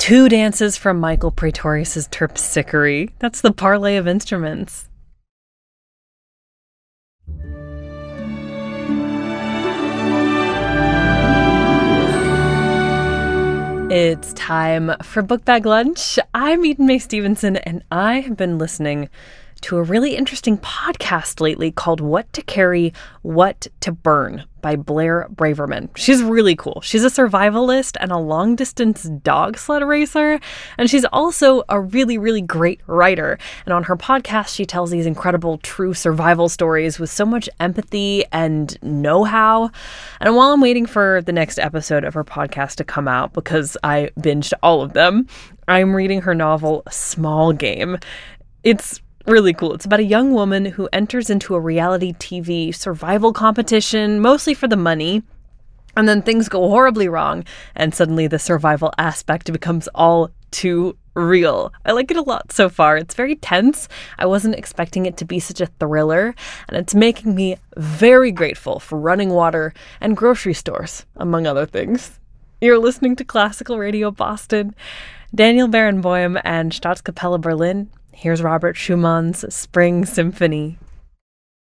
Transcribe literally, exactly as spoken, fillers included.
Two dances from Michael Praetorius' Terpsichore. That's the parlay of instruments. It's time for Book Bag Lunch. I'm Eden Mae Stevenson, and I have been listening to a really interesting podcast lately called What to Carry, What to Burn by Blair Braverman. She's really cool. She's a survivalist and a long-distance dog sled racer, and she's also a really, really great writer. And on her podcast, she tells these incredible true survival stories with so much empathy and know-how. And while I'm waiting for the next episode of her podcast to come out, because I binged all of them, I'm reading her novel Small Game. It's really cool. It's about a young woman who enters into a reality T V survival competition, mostly for the money, and then things go horribly wrong, and suddenly the survival aspect becomes all too real. I like it a lot so far. It's very tense. I wasn't expecting it to be such a thriller, and it's making me very grateful for running water and grocery stores, among other things. You're listening to Classical Radio Boston. Daniel Barenboim and Staatskapelle Berlin. Here's Robert Schumann's Spring Symphony.